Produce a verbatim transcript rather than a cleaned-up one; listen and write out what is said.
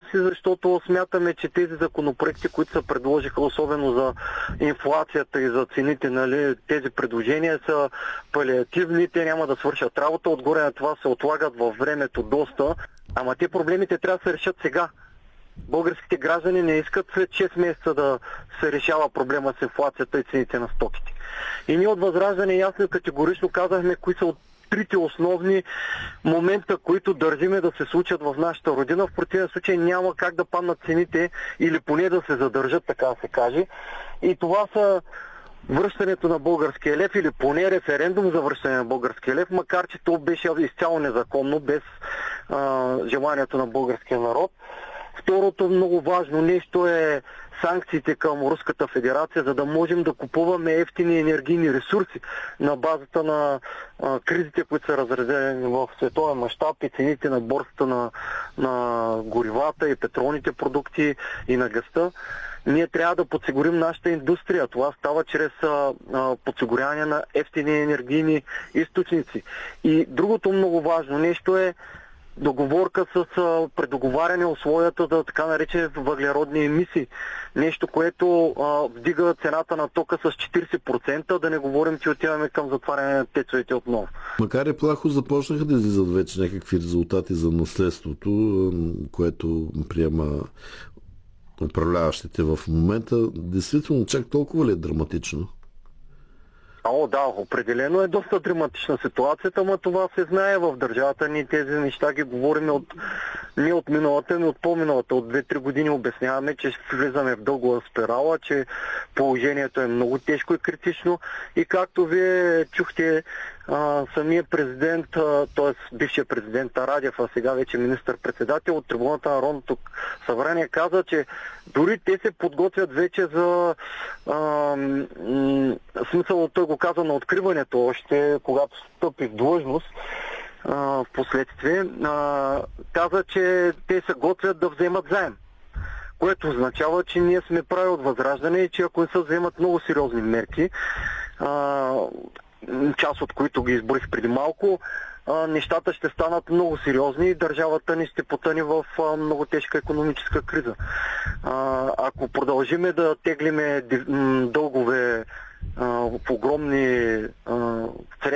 си, защото смятаме, че тези законопроекти, които се предложиха, особено за инфлацията и за цените, нали, тези предложения са палиативни, те няма да свършат работа, отгоре на това се отлагат във времето доста, ама те проблемите трябва да се решат сега. Българските граждани не искат след шест месеца да се решава проблема с инфлацията и цените на стоките. И ние от Възраждане ясно и категорично казахме кои са от трите основни момента, които държиме да се случат в нашата родина. В противен случай няма как да паднат цените или поне да се задържат, така да се каже. И това са връщането на българския лев или поне референдум за връщане на българския лев, макар че то беше изцяло незаконно, без а, желанието на българския народ. Второто много важно нещо е санкциите към Руската федерация, за да можем да купуваме ефтини енергийни ресурси на базата на а, кризите, които са разразени в световен мащаб и цените на борсата на, на горивата и петролните продукти и на газта. Ние трябва да подсигурим нашата индустрия. Това става чрез а, а, подсигуряване на ефтини енергийни източници. И другото много важно нещо е договорка с а, предоговаряне условията за така наречени въглеродни емисии. Нещо, което а, вдига цената на тока с четирийсет процента, да не говорим, че отиваме към затваряне на тецовете отново. Макар и плахо започнаха да излизат вече някакви резултати за наследството, което приема управляващите в момента. Действително, чак толкова ли е драматично? О, да, определено е доста драматична ситуацията, но това се знае в държавата. Ние тези неща ги говорим от, не от миналата, но от по-миналата. От две-три години обясняваме, че влизаме в дългова спирала, че положението е много тежко и критично. И както вие чухте, а, самия президент, т.е. бившия президент Радев, а сега вече министър-председател от трибуната на Народното събрание каза, че дори те се подготвят вече за а, м- смисъл, той го каза на откриването още, когато стъпи в длъжност, а, в последствие, а, каза, че те се готвят да вземат заем. Което означава, че ние сме прави от Възраждане и че ако не се вземат много сериозни мерки, а, част от които ги изборих преди малко, а, нещата ще станат много сериозни и държавата ни ще потъне в а, много тежка икономическа криза. А, ако продължиме да теглиме дългове а, в огромни а,